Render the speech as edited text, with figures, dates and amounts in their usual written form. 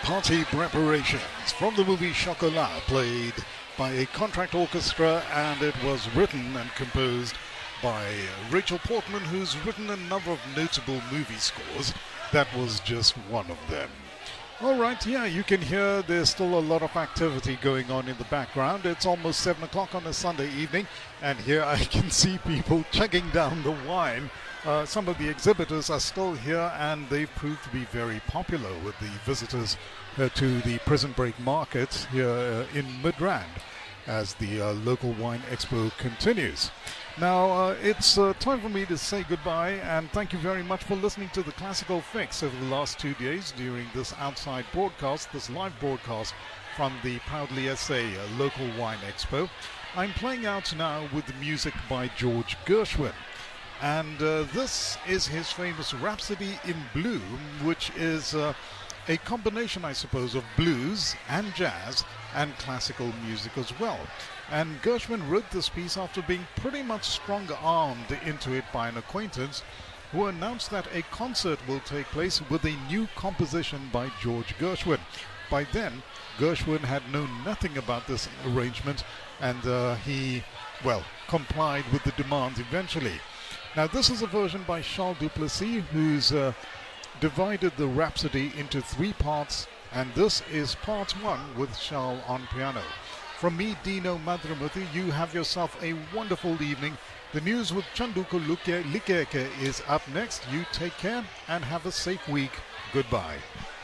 Party Preparations from the movie Chocolat, played by a contract orchestra, and it was written and composed by Rachel Portman, who's written a number of notable movie scores. That was just one of them. All right, yeah, you can hear there's still a lot of activity going on in the background. It's almost 7 o'clock on a Sunday evening, and here I can see people chugging down the wine. Some of the exhibitors are still here, and they've proved to be very popular with the visitors to the Prison Break Market here in Midrand as the local wine expo continues. Now, it's time for me to say goodbye, and thank you very much for listening to the Classical Fix over the last 2 days during this outside broadcast, this live broadcast from the Proudly SA local wine expo. I'm playing out now with the music by George Gershwin. And this is his famous Rhapsody in Blue, which is a combination, I suppose, of blues and jazz and classical music as well. And Gershwin wrote this piece after being pretty much strong-armed into it by an acquaintance who announced that a concert will take place with a new composition by George Gershwin. By then, Gershwin had known nothing about this arrangement, and he, well, complied with the demand eventually. Now, this is a version by Charles Duplessis, who's divided the Rhapsody into 3 parts, and this is part 1 with Charles on piano. From me, Dino Madramuthy, you have yourself a wonderful evening. The news with Chanduko Likeke is up next. You take care and have a safe week. Goodbye.